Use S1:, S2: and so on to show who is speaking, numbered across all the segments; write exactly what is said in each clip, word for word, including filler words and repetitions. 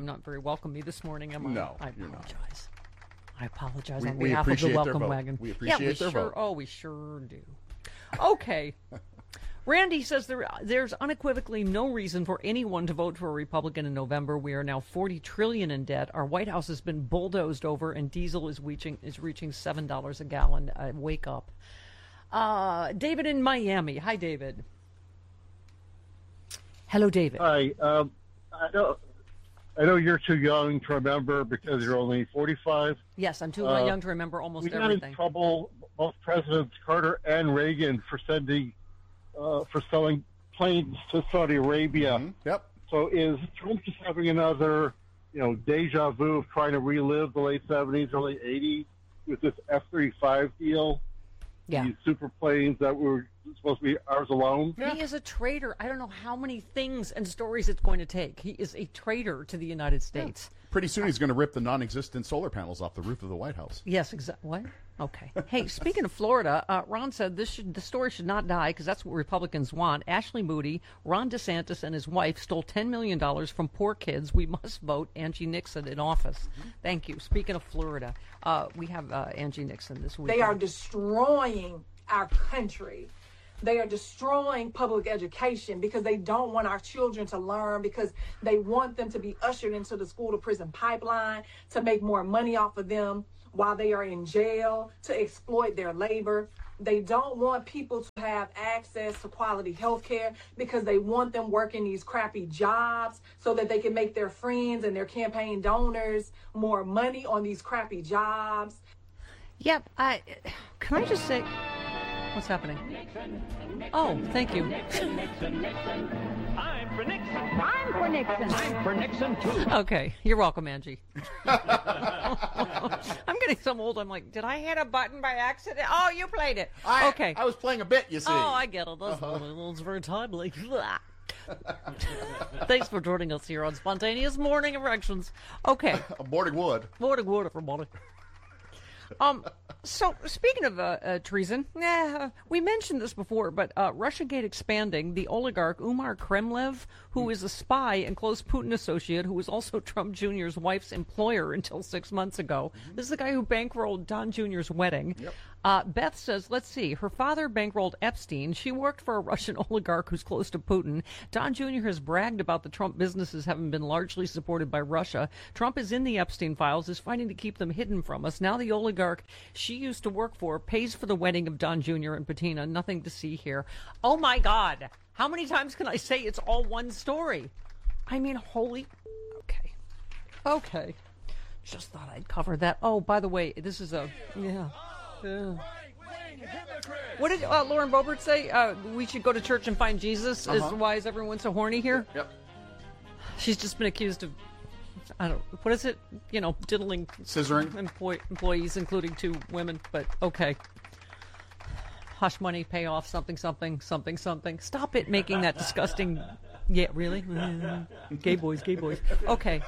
S1: not very welcomey this morning, am I?
S2: No,
S1: I
S2: you're not.
S1: apologize. I apologize
S2: We-
S1: on
S2: we
S1: behalf of the
S2: appreciate their
S1: welcome
S2: vote.
S1: wagon.
S2: We
S1: yeah,
S2: appreciate
S1: we
S2: their
S1: sure,
S2: vote.
S1: Oh, we sure do. Okay. Randy says there, there's unequivocally no reason for anyone to vote for a Republican in November. We are now forty trillion dollars in debt. Our White House has been bulldozed over, and diesel is reaching is reaching seven dollars a gallon. Uh, wake up. Uh, David in Miami. Hi, David. Hello, David.
S3: Hi. Um, I know, I know you're too young to remember because you're only forty-five.
S1: Yes, I'm too
S3: Uh,
S1: young to remember almost
S3: we got
S1: everything.
S3: in trouble, both Presidents Carter and Reagan, for sending, uh, for selling planes to Saudi Arabia.
S2: Mm-hmm. Yep.
S3: So is Trump just having another, you know, deja vu of trying to relive the late seventies, early eighties with this F thirty-five deal?
S1: Yeah.
S3: These super planes that were supposed to be ours alone.
S1: He is a traitor. I don't know how many things and stories it's going to take. He is a traitor to the United States.
S2: Pretty soon he's going to rip the non-existent solar panels off the roof of the White House.
S1: Yes, exactly. What? Okay. Hey, speaking of Florida, uh, Ron said this should, the story should not die because that's what Republicans want. Ashley Moody, Ron DeSantis, and his wife stole ten million dollars from poor kids. We must vote Angie Nixon in office. Mm-hmm. Thank you. Speaking of Florida, uh, we have uh, Angie Nixon this week.
S4: They are destroying our country. They are destroying public education because they don't want our children to learn, because they want them to be ushered into the school to prison pipeline to make more money off of them while they are in jail, to exploit their labor. They don't want people to have access to quality health care because they want them working these crappy jobs so that they can make their friends and their campaign donors more money on these crappy jobs.
S1: Yep. I can I just say, what's happening? Oh, thank you.
S5: I'm for Nixon.
S6: I'm for Nixon.
S5: I'm for Nixon, too.
S1: Okay, you're welcome, Angie. I'm getting so old. I'm like, did I hit a button by accident? Oh, you played it.
S2: I,
S1: okay.
S2: I was playing a bit, you see.
S1: Oh, I get it. That's uh-huh. It's very timely. Thanks for joining us here on Spontaneous Morning Erections. Okay.
S2: Morning wood.
S1: Morning wood, everybody. Um, so speaking of uh, uh, treason, eh, we mentioned this before, but uh, Russiagate expanding, the oligarch Umar Kremlev, who is a spy and close Putin associate, who was also Trump Junior's wife's employer until six months ago. Mm-hmm. This is the guy who bankrolled Don Junior's wedding. Yep. Uh, Beth says, let's see, her father bankrolled Epstein. She worked for a Russian oligarch who's close to Putin. Don Junior has bragged about the Trump businesses having been largely supported by Russia. Trump is in the Epstein files, is fighting to keep them hidden from us. Now the oligarch she used to work for pays for the wedding of Don Junior and Patina. Nothing to see here. Oh, my God. How many times can I say it's all one story? I mean, holy... Okay. Okay. Just thought I'd cover that. Oh, by the way, this is a... Yeah. Yeah. What did uh, Lauren Boebert say? Uh, we should go to church and find Jesus? Uh-huh. Is why is everyone so horny here?
S2: Yep.
S1: She's just been accused of... I don't. What is it? You know, diddling,
S2: scissoring
S1: employ, employees, including two women. But okay. Hush money, pay off, something, something, something, something. Stop it, making that disgusting. Yeah, really? Gay boys, gay boys. Okay.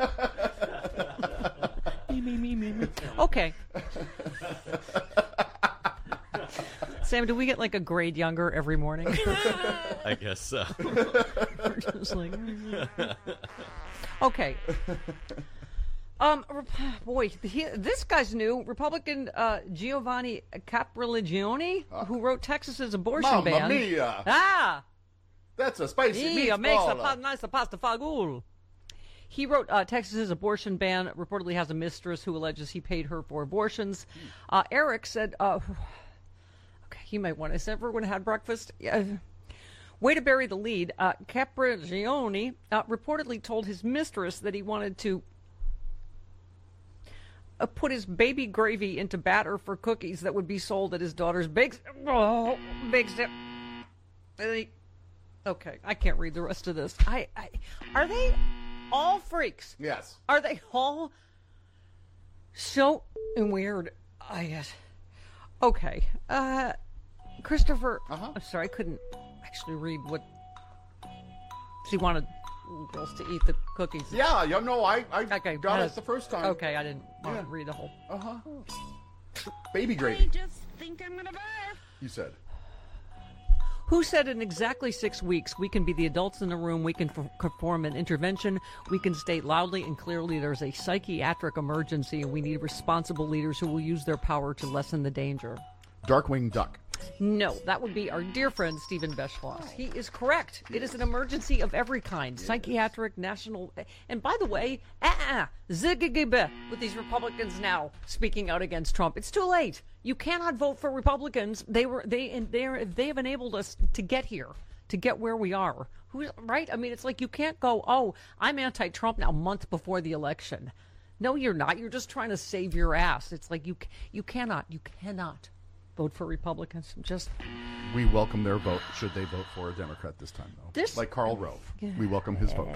S1: me, me, me, me, me. Okay. Sam, do we get like a grade younger every morning?
S7: I guess so.
S1: We're just like. Okay. Um, boy, he, this guy's new. Republican uh, Giovanni Caprilegione, uh, who wrote Texas's abortion
S2: Mamma
S1: ban.
S2: mia.
S1: Ah!
S2: That's a spicy
S1: He
S2: meatball.
S1: makes a pa- nice pasta fagool. He wrote uh, Texas's abortion ban, reportedly has a mistress who alleges he paid her for abortions. Uh, Eric said, uh, okay, you might want to say, everyone had breakfast? Yeah. Way to bury the lead. Uh, Caprilegione uh, reportedly told his mistress that he wanted to uh, put his baby gravy into batter for cookies that would be sold at his daughter's bake. Oh, bake step. Okay, I can't read the rest of this. I, I are they all freaks?
S2: Yes.
S1: Are they all so weird? I guess. Okay. Uh, Christopher.
S2: Uh-huh.
S1: I'm sorry, I couldn't actually read what she wanted girls to eat the cookies.
S2: Yeah, you know, I, I
S1: okay,
S2: got
S1: uh,
S2: it the first time.
S1: Okay, I didn't want
S2: Yeah.
S1: to read the whole.
S2: Uh-huh. Baby gravy.
S6: I just think I'm gonna barf.
S2: You said.
S1: Who said in exactly six weeks we can be the adults in the room, we can f- perform an intervention, we can state loudly and clearly there's a psychiatric emergency and we need responsible leaders who will use their power to lessen the danger?
S2: Darkwing Duck.
S1: No, that would be our dear friend Stephen Beschloss. He is correct. It is an emergency of every kind. Psychiatric, national... And by the way, uh-uh, ziggigibe with these Republicans now speaking out against Trump. It's too late. You cannot vote for Republicans. They were they and they they have enabled us to get here, to get where we are. Who right? I mean, it's like you can't go, oh, I'm anti-Trump now, a month before the election. No, you're not. You're just trying to save your ass. It's like you you cannot, you cannot vote for Republicans. Just
S2: We welcome their vote, should they vote for a Democrat this time, though.
S1: This-
S2: like Karl Rove. We welcome his vote.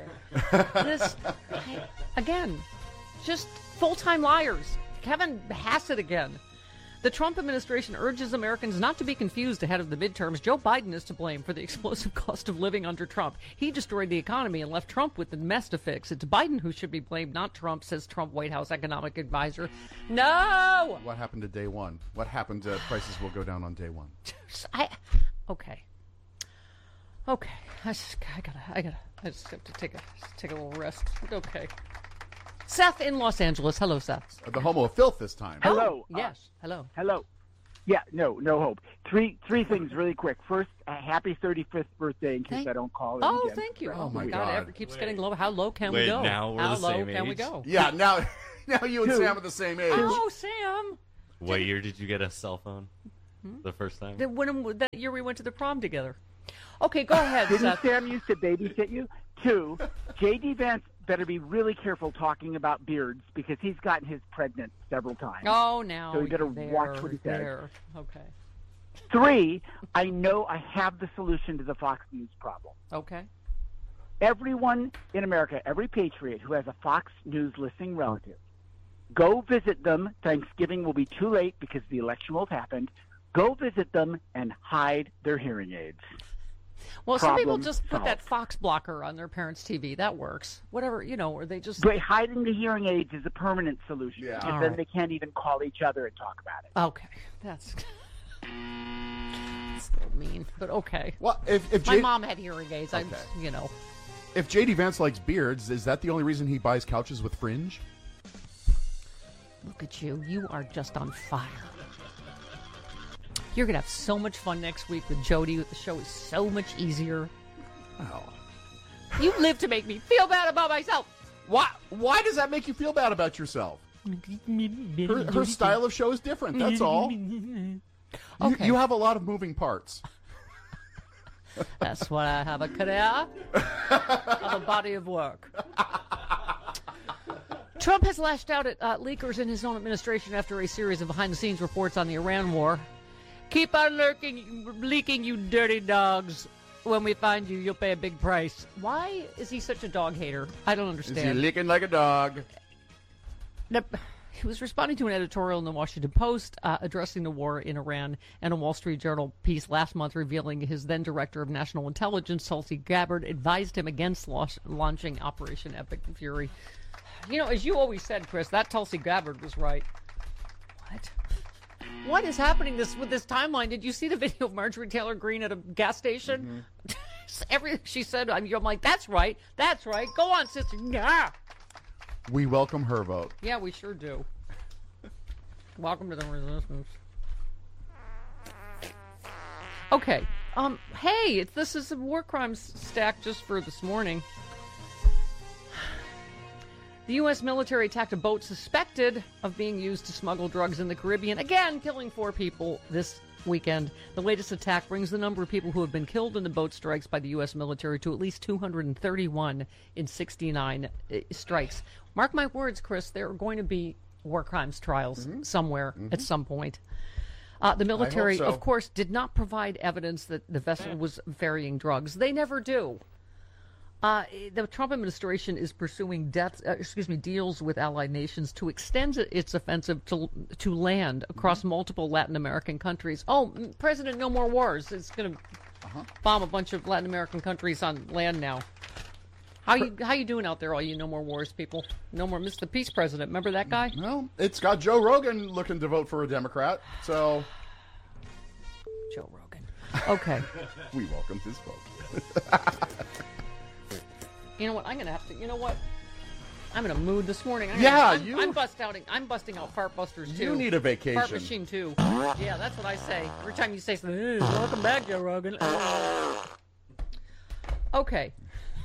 S1: this I- again, just full-time liars. Kevin Hassett again. The Trump administration urges Americans not to be confused ahead of the midterms. Joe Biden is to blame for the explosive cost of living under Trump. He destroyed the economy and left Trump with the mess to fix. It's Biden who should be blamed, not Trump, says Trump White House economic advisor. No!
S2: What happened to day one? What happened to prices will go down on day one?
S1: I, okay. Okay. I just, I gotta, I gotta, I just have to take a, take a little rest. Okay. Seth in Los Angeles. Hello, Seth.
S2: The homo of filth this time.
S5: Hello.
S1: Oh, yes. Hello.
S5: Hello. Yeah, no, no hope. Three three things really quick. First, a happy thirty-fifth birthday in case
S1: Thank-
S5: I don't call it
S1: Oh,
S5: again.
S1: thank you.
S2: Oh, my
S1: God.
S2: God.
S1: It keeps getting low. How low can we
S7: Wait,
S1: go?
S7: now we're
S1: How
S7: the
S1: low
S7: same
S1: can we
S7: age?
S1: go?
S2: Yeah, now now you and
S5: Two.
S2: Sam are the same age.
S1: Oh, Sam.
S7: What year did you get a cell phone?
S1: Hmm?
S7: The first time?
S1: The, when, that year we went to the prom together. Okay, go ahead,
S5: Didn't
S1: Seth.
S5: Sam used to babysit you? Two, J D. Vance better be really careful talking about beards because he's gotten his pregnant several times.
S1: Oh, now
S5: So we better
S1: there,
S5: watch what he says.
S1: there. Okay.
S5: Three, I know I have the solution to the Fox News problem.
S1: Okay.
S5: Everyone in America, every patriot who has a Fox News listening relative, go visit them. Thanksgiving will be too late because the election will have happened. Go visit them and hide their hearing aids.
S1: Well, some people
S5: Problem
S1: just put that
S5: solved.
S1: Fox blocker on their parents' T V. That works. Whatever, you know, or they just...
S5: But hiding the hearing aids is a permanent solution
S2: Yeah.
S5: because
S1: All
S5: then
S1: right.
S5: they can't even call each other and talk about it.
S1: Okay. That's... That's a little mean, but okay.
S2: Well, if if,
S1: My
S2: J-
S1: mom had hearing aids. I'm,
S2: Okay.
S1: you know...
S2: if J D Vance likes beards, is that the only reason he buys couches with fringe?
S1: Look at you. You are just on fire. You're going to have so much fun next week with Jody. The show is so much easier.
S2: Oh.
S1: You live to make me feel bad about myself.
S2: Why why does that make you feel bad about yourself? Her, her style of show is different, that's all. You,
S1: Okay.
S2: you have a lot of moving parts.
S1: That's why I have a career. Have a body of work. Trump has lashed out at uh, leakers in his own administration after a series of behind-the-scenes reports on the Iran war. Keep on lurking, leaking, you dirty dogs. When we find you, you'll pay a big price. Why is he such a dog hater? I don't
S2: Is he
S1: understand.
S2: licking like a dog?
S1: Nope. He was responding to an editorial in the Washington Post uh, addressing the war in Iran and a Wall Street Journal piece last month revealing his then director of national intelligence, Tulsi Gabbard, advised him against launch- launching Operation Epic Fury. You know, as you always said, Chris, that Tulsi Gabbard was right. What? What is happening this with this timeline? Did you see the video of Marjorie Taylor Greene at a gas station? Mm-hmm. Every she said, I'm, I'm like, that's right, that's right. Go on, sister. Yeah.
S2: We welcome her vote.
S1: Yeah, we sure do. Welcome to the resistance. Okay. Um. Hey, it's, this is a war crimes stack just for this morning. The U S military attacked a boat suspected of being used to smuggle drugs in the Caribbean, again killing four people this weekend. The latest attack brings the number of people who have been killed in the boat strikes by the U S military to at least two hundred thirty-one in sixty-nine uh, strikes. Mark my words, Chris, there are going to be war crimes trials
S2: Mm-hmm.
S1: somewhere
S2: Mm-hmm.
S1: at some point. Uh, the military,
S2: so.
S1: of course, did not provide evidence that the vessel was ferrying drugs. They never do. Uh, the Trump administration is pursuing death, uh, excuse me, deals with allied nations to extend its offensive to to land across
S2: Mm-hmm.
S1: multiple Latin American countries. Oh, m- President, no more wars. It's going to
S2: Uh-huh.
S1: bomb a bunch of Latin American countries on land now. How you how you doing out there, all you no more wars people? No more Mister Peace President. Remember that guy?
S2: Well, it's got Joe Rogan looking to vote for a Democrat, so
S1: Joe Rogan. Okay.
S2: We welcome his vote.
S1: You know what? I'm gonna have to. You know what? I'm in a mood this morning. I'm
S2: Yeah,
S1: gonna, I'm,
S2: you-
S1: I'm bust outing. I'm busting out fart busters too.
S2: You need a vacation.
S1: Fart machine too. Yeah, that's what I say every time you say something. "Hey, welcome back, Joe Rogan." Okay.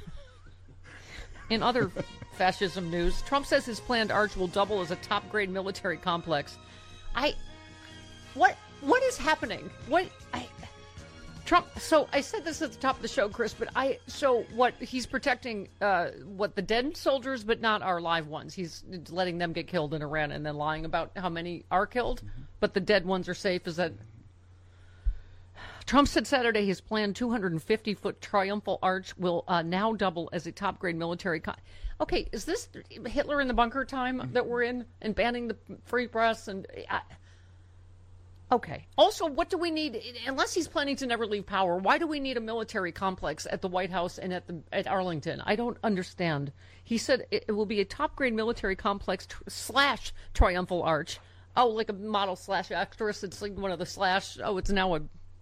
S1: In other fascism news, Trump says his planned arch will double as a top-grade military complex. I, what, what is happening? What, I, Trump. So I said this at the top of the show, Chris. But I, so what? He's protecting uh, what the dead soldiers, but not our live ones. He's letting them get killed in Iran, and then lying about how many are killed, mm-hmm. but the dead ones are safe. Is that? Trump said Saturday his planned two hundred fifty foot triumphal arch will uh, now double as a top-grade military... Con- okay, is this Hitler in the bunker time that we're in and banning the free press? And uh, okay. Also, what do we need... Unless he's planning to never leave power, why do we need a military complex at the White House and at the at Arlington? I don't understand. He said it, it will be a top-grade military complex tr- slash triumphal arch. Oh, like a model slash actress. It's like one of the slash... Oh, it's now a...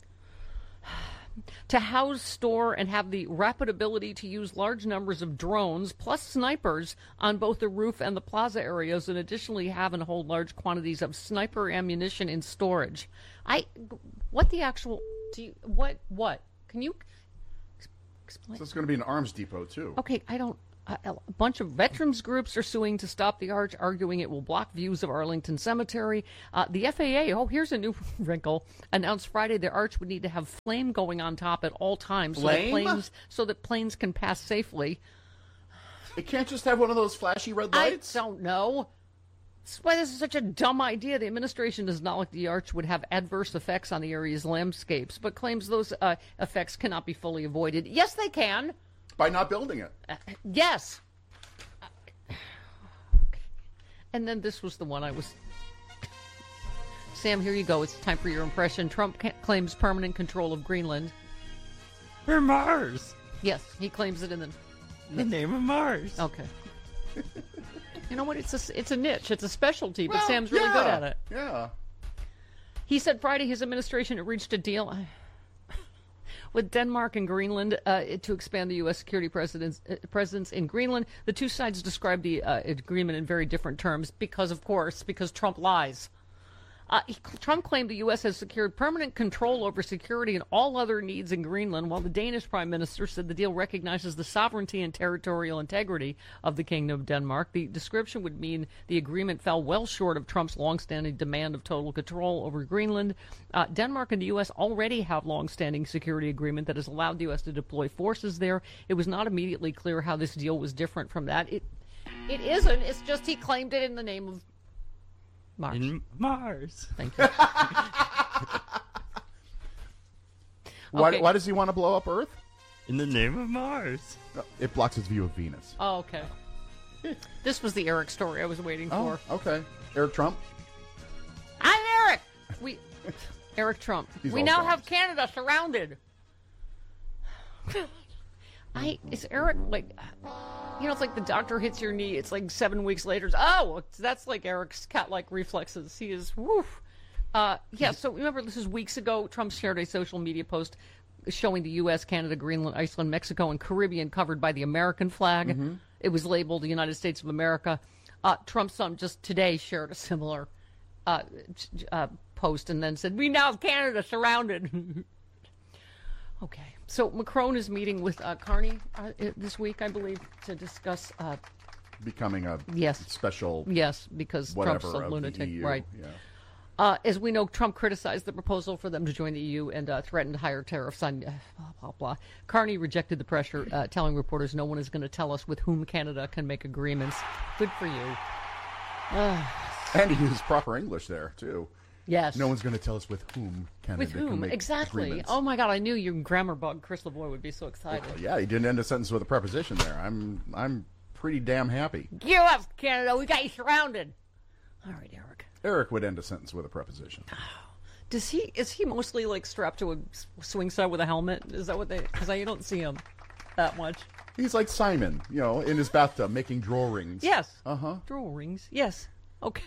S1: to house, store, and have the rapid ability to use large numbers of drones plus snipers on both the roof and the plaza areas, and additionally have and hold large quantities of sniper ammunition in storage. I, what the actual, do you, what, what? Can you explain?
S2: So it's going to be an arms depot, too.
S1: Okay, I don't, a, a bunch of veterans groups are suing to stop the arch, arguing it will block views of Arlington Cemetery. Uh, the F A A, oh, here's a new wrinkle, announced Friday their arch would need to have flame going on top at all times so that
S2: Flame?
S1: planes so that planes can pass safely.
S2: It can't just have one of those flashy red lights?
S1: I don't know. That's why this is such a dumb idea. The administration does not like the arch would have adverse effects on the area's landscapes, but claims those uh, effects cannot be fully avoided. Yes, they can.
S2: By not building it.
S1: Uh, yes. Uh, and then this was the one I was... Sam, here you go. It's time for your impression. Trump ca- claims permanent control of Greenland.
S7: We're Mars.
S1: Yes, he claims it in the...
S7: The name of Mars.
S1: Okay. You know what? It's a, it's a niche. It's a specialty, but
S2: Well,
S1: Sam's really
S2: yeah,
S1: good at it.
S2: Yeah.
S1: He said Friday his administration had reached a deal with Denmark and Greenland uh, to expand the U S security president's, uh, presence in Greenland. The two sides described the uh, agreement in very different terms because, of course, because Trump lies. Uh, he, Trump claimed the U S has secured permanent control over security and all other needs in Greenland, while the Danish prime minister said the deal recognizes the sovereignty and territorial integrity of the Kingdom of Denmark. The description would mean the agreement fell well short of Trump's longstanding demand of total control over Greenland. Uh, Denmark and the U S already have longstanding security agreement that has allowed the U S to deploy forces there. It was not immediately clear how this deal was different from that. It, it isn't. It's just he claimed it in the name of Mars.
S7: In Mars.
S1: Thank you.
S2: Why,
S1: Okay.
S2: why does he want to blow up Earth?
S7: In the name of Mars.
S2: No, it blocks his view of Venus.
S1: Oh, okay. This was the Eric story I was waiting
S2: Oh,
S1: for.
S2: okay. Eric Trump?
S1: I'm Eric. We, Eric Trump.
S2: He's
S1: we
S2: all
S1: now
S2: Trumps.
S1: have Canada surrounded. I is Eric like, you know, it's like the doctor hits your knee. It's like seven weeks later. Oh, that's like Eric's cat-like reflexes. He is woof. Uh, yeah. So remember, this is weeks ago. Trump shared a social media post showing the U S, Canada, Greenland, Iceland, Mexico, and Caribbean covered by the American flag.
S2: Mm-hmm.
S1: It was labeled the United States of America. Uh, Trump's son just today shared a similar uh, uh, post and then said, "We now have Canada surrounded." Okay. So Macron is meeting with uh, Carney uh, this week, I believe, to discuss. Uh,
S2: Becoming a
S1: yes,
S2: special
S1: yes, because
S2: whatever
S1: Trump's a
S2: of
S1: lunatic,
S2: the E U.
S1: right?
S2: Yeah.
S1: Uh, as we know, Trump criticized the proposal for them to join the E U and uh, threatened higher tariffs on uh, blah blah blah. Carney rejected the pressure, uh, telling reporters, "No one is going to tell us with whom Canada can make agreements." Good for you. Uh,
S2: And he used proper English there, too.
S1: yes.
S2: No one's going to tell us with whom Canada
S1: with
S2: can
S1: whom
S2: make
S1: exactly?
S2: agreements.
S1: Oh my God! I knew your grammar bug, Chris LeBoy, would be so excited.
S2: Yeah, he didn't end a sentence with a preposition there. I'm I'm pretty damn happy.
S1: You have Canada. We got you surrounded. All right, Eric.
S2: Eric would end a sentence with a preposition.
S1: Does he? Is he mostly like strapped to a s- swing set with a helmet? Is that what they? Because I don't see him that much.
S2: He's like Simon, you know, in his bathtub making drawings.
S1: Yes.
S2: Uh-huh.
S1: Drawings. Yes. Okay.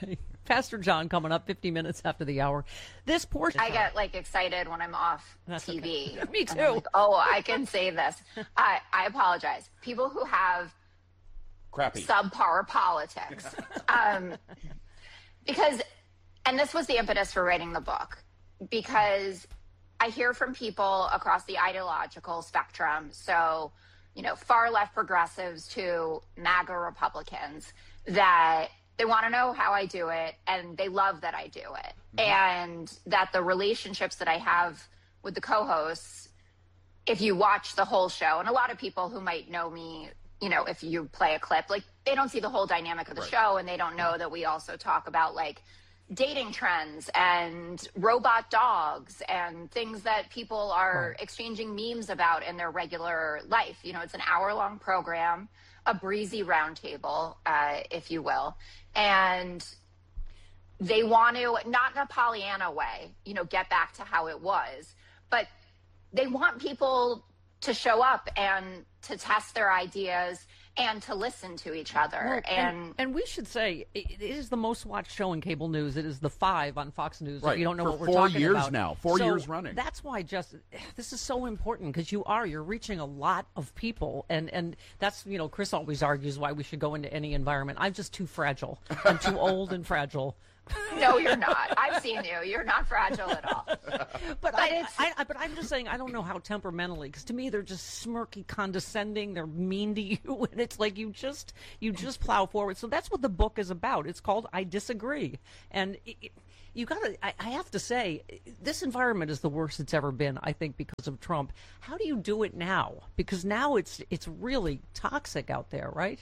S1: Pastor John coming up fifty minutes after the hour. This portion.
S6: I get like excited when I'm off
S1: That's
S6: T V.
S1: okay. Me
S6: And
S1: too.
S6: I'm like, oh, I can save this. I, I apologize. People who have
S2: Crappy.
S6: subpar politics. um, because, and this was the impetus for writing the book, because I hear from people across the ideological spectrum. So, you know, far left progressives to MAGA Republicans, that they want to know how I do it, and they love that I do it. Mm-hmm. And that the relationships that I have with the co-hosts, if you watch the whole show, and a lot of people who might know me, you know, if you play a clip, like they don't see the whole dynamic of the
S2: Right.
S6: show, and they don't know that we also talk about like dating trends and robot dogs and things that people are
S1: Right.
S6: exchanging memes about in their regular life. You know, it's an hour long program, a breezy roundtable, uh, if you will. And they want to, not in a Pollyanna way, you know, get back to how it was, but they want people to show up and to test their ideas and to listen to each other.
S1: Well,
S6: and,
S1: and and we should say it it is the most watched show in cable news. It is the five on Fox News.
S2: Right.
S1: If you don't know
S2: For
S1: what we're
S2: four
S1: talking
S2: years
S1: about
S2: now. Four
S1: So
S2: years running.
S1: That's why just this is so important, because you are you're reaching a lot of people, and and that's, you know, Chris always argues why we should go into any environment. I'm just too fragile. I'm too old and fragile.
S6: no, you're not. I've seen you. You're not fragile at all.
S1: But, I,
S6: it's-
S1: I, I, but I'm just saying, I don't know how temperamentally, because to me they're just smirky, condescending. They're mean to you, and it's like you just you just plow forward. So that's what the book is about. It's called I Disagree, and it, it, you got to. I, I have to say, this environment is the worst it's ever been. I think because of Trump. How do you do it now? Because now it's it's really toxic out there, right?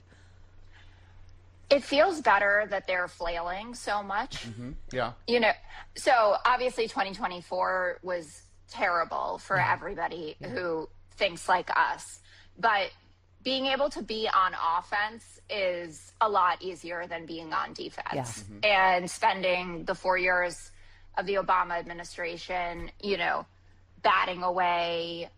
S6: It feels better that they're flailing so much.
S2: Mm-hmm. Yeah.
S6: You know, so obviously twenty twenty-four was terrible for everybody who thinks like us. But being able to be on offense is a lot easier than being on defense.
S1: Yeah.
S2: Mm-hmm.
S6: And spending the four years of the Obama administration, you know, batting away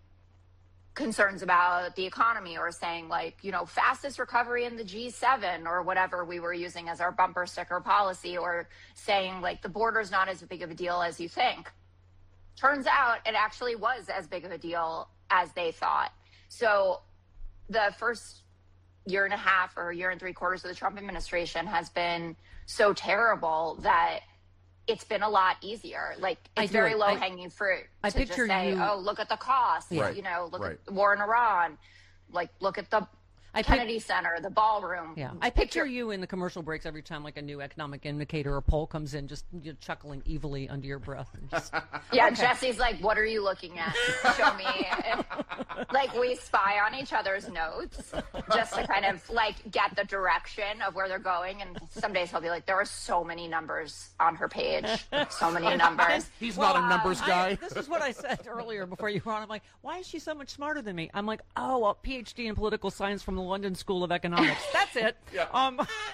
S6: concerns about the economy, or saying like, you know, fastest recovery in the G seven or whatever we were using as our bumper sticker policy, or saying like the border's not as big of a deal as you think. Turns out it actually was as big of a deal as they thought. So the first year and a half or year and three quarters of the Trump administration has been so terrible that it's been a lot easier. Like,
S1: I
S6: it's
S1: do
S6: very
S1: it.
S6: low
S1: I-
S6: hanging fruit
S1: I
S6: to
S1: picture
S6: just say,
S1: you-
S6: oh, look at the cost.
S2: Right.
S6: You know, look
S2: Right.
S6: at the war in Iran. Like, look at the
S1: I pic-
S6: Kennedy Center, the ballroom.
S1: Yeah, I picture you in the commercial breaks every time like a new economic indicator or poll comes in, just you know, chuckling evilly under your breath. And just,
S6: Yeah,
S1: Okay.
S6: Jesse's like, what are you looking at? Show me. And, like, we spy on each other's notes just to kind of like get the direction of where they're going. And some days he'll be like, there are so many numbers on her page, so many numbers.
S2: He's not a numbers
S1: I-
S2: guy.
S1: this is what I said earlier before you were on. I'm like, why is she so much smarter than me? I'm like, oh, a P H D in political science from the London School of Economics. That's it.
S2: Yeah.
S1: Um,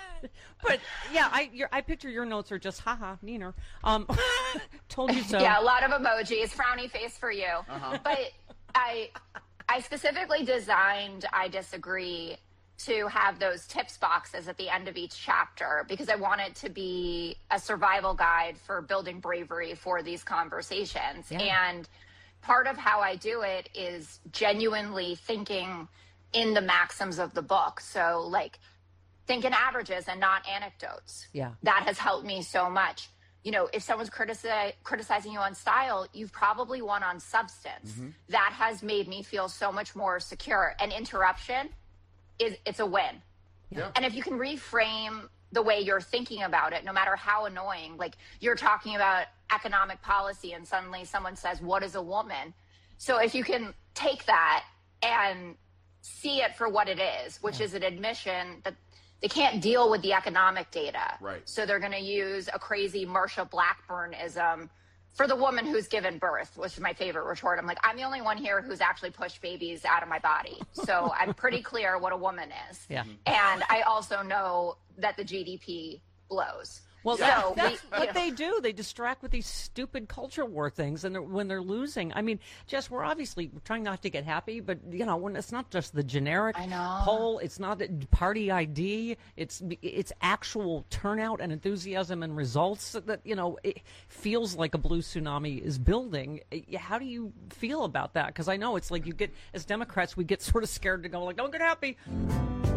S1: but yeah, I your, I picture your notes are just haha, Neener. Um, told you so.
S6: Yeah, a lot of emojis, frowny face for you. But I, I specifically designed I Disagree to have those tips boxes at the end of each chapter, because I want it to be a survival guide for building bravery for these conversations.
S1: Yeah.
S6: And part of how I do it is genuinely thinking in the maxims of the book. So like, think in averages and not anecdotes.
S1: Yeah.
S6: That has helped me so much. You know, if someone's critici- criticizing you on style, you've probably won on substance. That has made me feel so much more secure. And interruption is it's a win.
S2: Yeah.
S6: And if you can reframe the way you're thinking about it, no matter how annoying, like you're talking about economic policy and suddenly someone says, what is a woman? So if you can take that and see it for what it is, which is an admission that they can't deal with the economic data.
S2: Right.
S6: So they're going to use a crazy Marsha Blackburnism for the woman who's given birth, which is my favorite retort. I'm like, I'm the only one here who's actually pushed babies out of my body. So I'm pretty clear what a woman is.
S1: Yeah.
S6: And I also know that the G D P blows.
S1: Well,
S6: So
S1: that,
S6: we-
S1: that's
S6: you
S1: what
S6: know.
S1: they do. They distract with these stupid culture war things, and they're, when they're losing, I mean, Jess, we're obviously trying not to get happy, but you know, when it's not just the generic
S6: I know.
S1: poll, it's not a party I D, it's it's actual turnout and enthusiasm and results that you know it feels like a blue tsunami is building. How do you feel about that? Because I know it's like you get as Democrats, we get sort of scared to go like, don't get happy.